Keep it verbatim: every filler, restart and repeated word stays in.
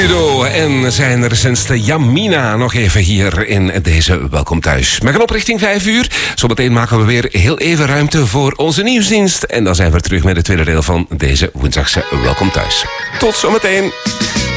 Guido en zijn recentste Jamina nog even hier in deze Welkom Thuis. We gaan op richting vijf uur. Zometeen maken we weer heel even ruimte voor onze nieuwsdienst. En dan zijn we terug met het tweede deel van deze woensdagse Welkom Thuis. Tot zometeen.